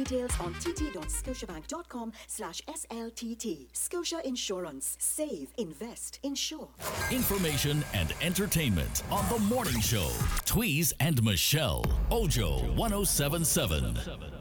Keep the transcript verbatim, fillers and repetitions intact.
Details on tt.scotiabank.com slash SLTT. Scotia Insurance. Save, invest, insure. Information and entertainment on The Morning Show. Tweez and Michelle. Ojo one oh seven point seven.